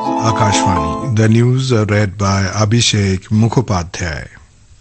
Akashvani. The news are read by Abhishek Mukhopadhyay.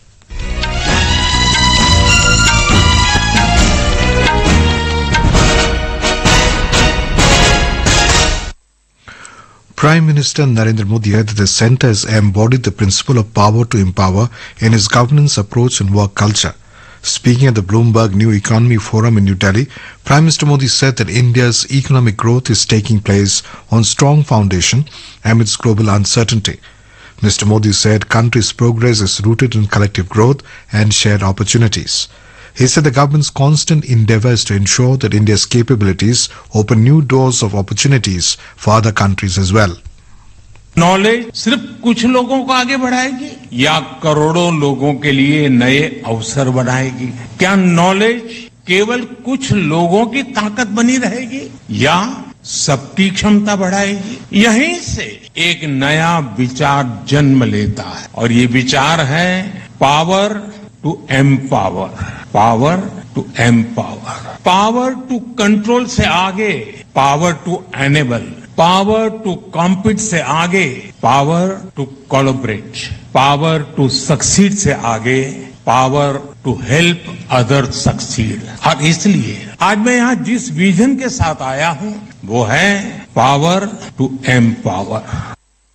Prime Minister Narendra Modi said that the centre has embodied the principle of power to empower in its governance approach and work culture. Speaking at the Bloomberg New Economy Forum in New Delhi, Prime Minister Modi said that India's economic growth is taking place on strong foundation amidst global uncertainty. Mr. Modi said country's progress is rooted in collective growth and shared opportunities. He said the government's constant endeavour is to ensure that India's capabilities open new doors of opportunities for other countries as well. Knowledge सिर्फ कुछ लोगों को आगे बढ़ाएगी या करोड़ों लोगों के लिए नए अवसर बनाएगी? क्या नॉलेज केवल कुछ लोगों की ताकत बनी रहेगी या सबकी क्षमता बढ़ाएगी? यहीं से एक नया विचार जन्म लेता है और ये विचार है power to empower, power to empower, power to control से आगे power to enable, power to compete से आगे power to collaborate, power to succeed से आगे power to help other succeed. और इसलिए आज मैं यहाँ जिस विजन के साथ आया हूँ वो है power to empower.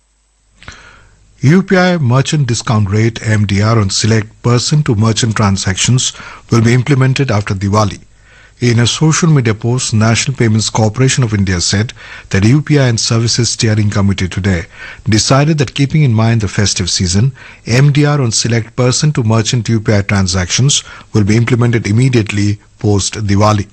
UPI merchant discount rate MDR on select person-to-merchant transactions will be implemented after Diwali. In a social media post, National Payments Corporation of India said that UPI and Services Steering Committee today decided that keeping in mind the festive season, MDR on select person-to-merchant UPI transactions will be implemented immediately post-Diwali.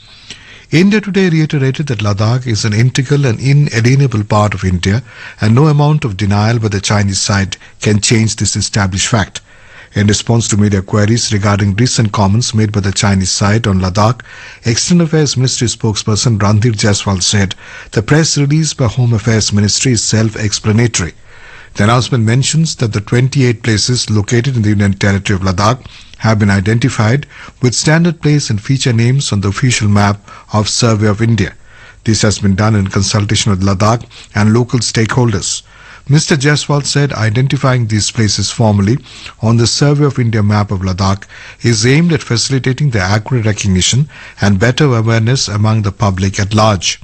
India today reiterated that Ladakh is an integral and inalienable part of India and no amount of denial by the Chinese side can change this established fact. In response to media queries regarding recent comments made by the Chinese side on Ladakh, External Affairs Ministry spokesperson Randhir Jaiswal said the press release by Home Affairs Ministry is self-explanatory. The announcement mentions that the 28 places located in the Union Territory of Ladakh have been identified with standard place and feature names on the official map of Survey of India. This has been done in consultation with Ladakh and local stakeholders. Mr. Jaiswal said identifying these places formally on the Survey of India map of Ladakh is aimed at facilitating the accurate recognition and better awareness among the public at large.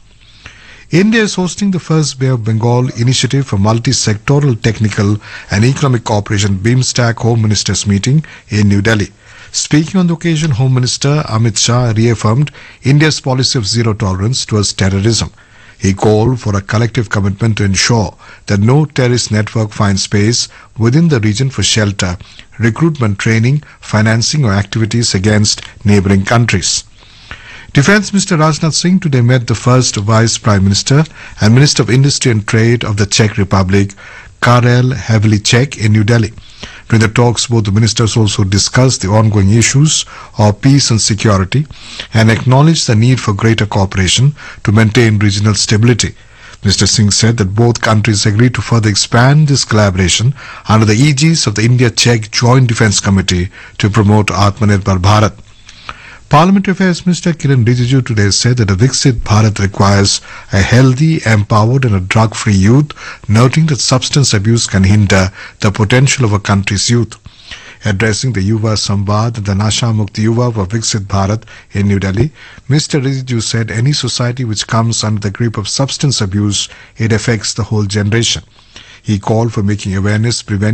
India is hosting the first Bay of Bengal initiative for multi-sectoral technical and economic cooperation BIMSTEC Home Ministers meeting in New Delhi. Speaking on the occasion, Home Minister Amit Shah reaffirmed India's policy of zero tolerance towards terrorism. He called for a collective commitment to ensure that no terrorist network finds space within the region for shelter, recruitment, training, financing or activities against neighbouring countries. Defence Minister Rajnath Singh today met the first Vice Prime Minister and Minister of Industry and Trade of the Czech Republic, Karel Havlicek, in New Delhi. During the talks, both the ministers also discussed the ongoing issues of peace and security and acknowledged the need for greater cooperation to maintain regional stability. Mr. Singh said that both countries agreed to further expand this collaboration under the aegis of the India-Czech Joint Defence Committee to promote Atmanirbhar Bharat. Parliamentary Affairs Minister Kiran Rijiju today said that a Viksit Bharat requires a healthy, empowered and a drug-free youth, noting that substance abuse can hinder the potential of a country's youth. Addressing the Yuva Samvad and the Nasha Mukti Yuva for Viksit Bharat in New Delhi, Mr. Rijiju said any society which comes under the grip of substance abuse, it affects the whole generation. He called for making awareness, prevention